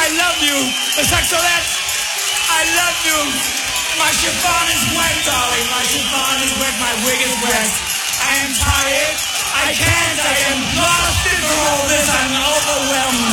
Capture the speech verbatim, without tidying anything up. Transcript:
I love you. The saxolette, I love you. My chiffon is wet, darling. My chiffon is wet. My wig is wet. I am tired. I can't. I am exhausted for all this. I'm